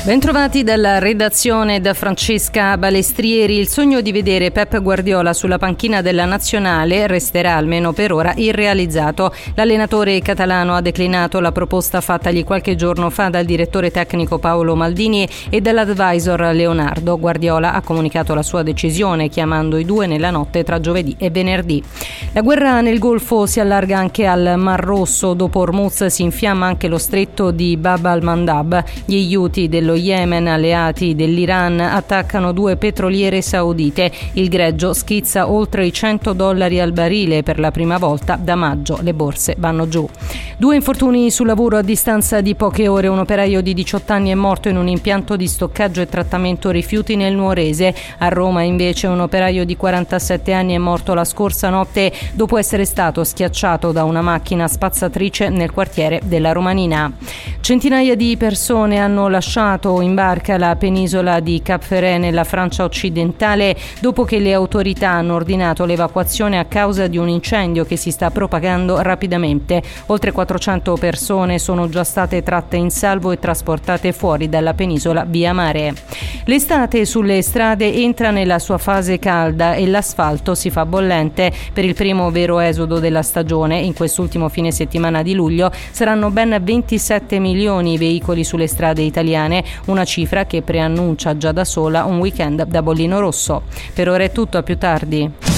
Bentrovati dalla redazione da Francesca Balestrieri. Il sogno di vedere Pep Guardiola sulla panchina della nazionale resterà almeno per ora irrealizzato. L'allenatore catalano ha declinato la proposta fattagli qualche giorno fa dal direttore tecnico Paolo Maldini e dall'advisor Leonardo. Guardiola ha comunicato la sua decisione chiamando i due nella notte tra giovedì e venerdì. La guerra nel Golfo si allarga anche al Mar Rosso. Dopo Hormuz si infiamma anche lo stretto di Bab al-Mandab. Gli Houthi dello Yemen, alleati dell'Iran, attaccano 2 petroliere saudite. Il greggio schizza oltre i $100 al barile per la prima volta da maggio. Le borse vanno giù. 2 infortuni sul lavoro a distanza di poche ore. Un operaio di 18 anni è morto in un impianto di stoccaggio e trattamento rifiuti nel Nuorese. A Roma invece un operaio di 47 anni è morto la scorsa notte dopo essere stato schiacciato da una macchina spazzatrice nel quartiere della Romanina. Centinaia di persone hanno lasciato in barca la penisola di Cap Ferret nella Francia occidentale dopo che le autorità hanno ordinato l'evacuazione a causa di un incendio che si sta propagando rapidamente. Oltre 400 persone sono già state tratte in salvo e trasportate fuori dalla penisola via mare. L'estate sulle strade entra nella sua fase calda e l'asfalto si fa bollente. Per il primo vero esodo della stagione, in quest'ultimo fine settimana di luglio, saranno ben 27 milioni i veicoli sulle strade italiane, una cifra che preannuncia già da sola un weekend da bollino rosso. Per ora è tutto, a più tardi.